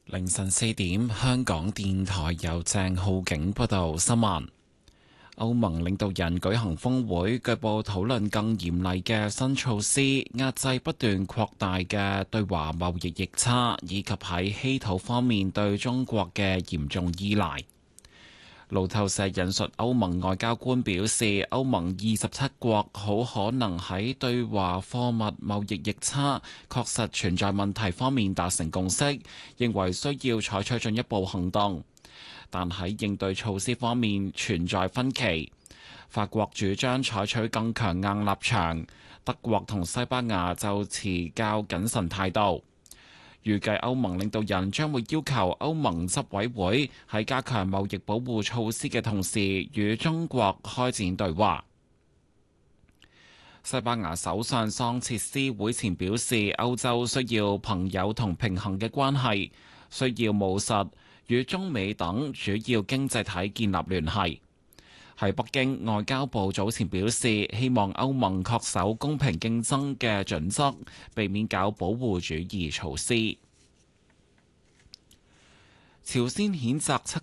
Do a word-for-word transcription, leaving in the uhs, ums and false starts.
凌晨四點，香港電台由鄭浩景報道新聞。歐盟領導人舉行峰會，據報討論更嚴厲嘅新措施，壓制不斷擴大嘅對華貿易逆差，以及喺稀土方面對中國嘅嚴重依賴。路透社引述歐盟外交官表示，歐盟二十七國好可能喺對華貨物貿易逆差確實存在問題方面達成共識，認為需要採取進一步行動。但喺應對措施方面存在分歧。法國主張採取更強硬立場，德國同西班牙就持較謹慎態度。預計歐盟領導人將會要求歐盟執委會喺加強貿易保護措施嘅同時，與中國開展對話。西班牙首相桑切斯會前表示，歐洲需要朋友同平衡嘅關係，需要務實與中美等主要經濟體建立聯繫。喺北京，外交部早前表示，希望歐盟恪守公平競爭嘅準則，避免搞保護主義措施。朝鮮譴責七